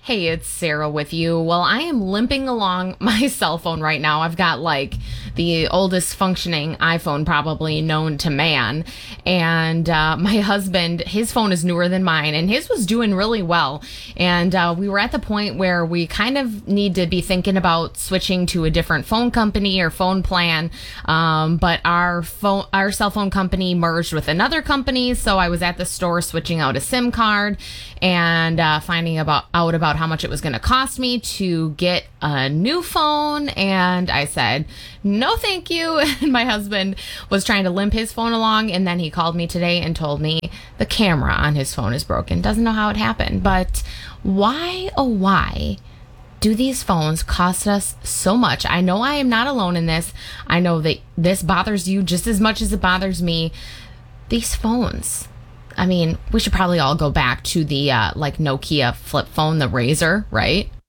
Hey, it's Sarah with you. Well, I am limping along my cell phone right now. I've got like the oldest functioning iPhone probably known to man. And my husband, his phone is newer than mine, and his was doing really well. And we were at the point where we kind of need to be thinking about switching to a different phone company or phone plan. But our cell phone company merged with another company. So I was at the store switching out a SIM card and finding out about how much it was going to cost me to get a new phone. And I said, no, thank you. And my husband was trying to limp his phone along. And then he called me today and told me the camera on his phone is broken. Doesn't know how it happened. But why, oh, why do these phones cost us so much? I know I am not alone in this. I know that this bothers you just as much as it bothers me. These phones. I mean, we should probably all go back to the like Nokia flip phone, the Razor, right?